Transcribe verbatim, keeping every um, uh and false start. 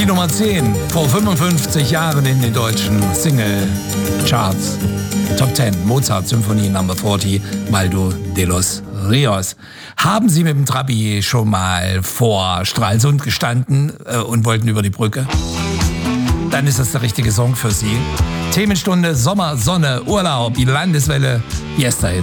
die Nummer zehn vor fünfundfünfzig Jahren in den deutschen Single-Charts. Top zehn, Mozart Symphonie Number vierzig, Maldo de los Rios. Haben Sie mit dem Trabi schon mal vor Stralsund gestanden äh, und wollten über die Brücke? Dann ist das der richtige Song für Sie. Themenstunde, Sommer, Sonne, Urlaub, die Landeswelle, Yesterday.